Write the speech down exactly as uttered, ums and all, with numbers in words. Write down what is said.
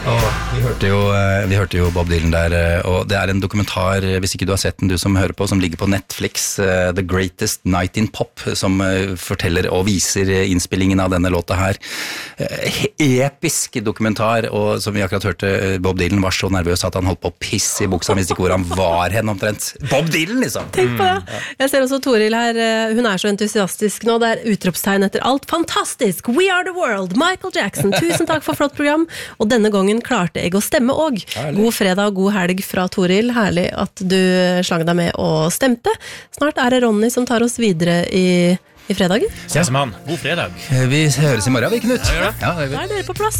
Og vi hørte, jo, vi hørte jo Bob Dylan der, og det er en dokumentar, hvis ikke du har sett den, du som hører på, som ligger på Netflix, The Greatest Night in Pop, som forteller og viser innspillingen av denne låta her. Episk dokumentar, og som vi akkurat hørte, Bob Dylan var så nervøs at han holdt på å pisse i buksa, hvis ikke hvor han var hen omtrent. Bob Dylan, liksom! Tenk på det! Jeg ser også Toril her, hun er så entusiastisk nå, det er utropstegn etter alt. Fantastisk! We are the world! Michael Jackson, tusen takk for flott program, og denne gangen klarte jeg å stemme også. God fredag og god helg fra Toril. Herlig at du slang deg med og stemte. Snart er det Ronny som tar oss videre i, i fredagen. Sesemann, god fredag. Vi høres i morgen, vi, Knut. Ja, ja, da er dere på plass.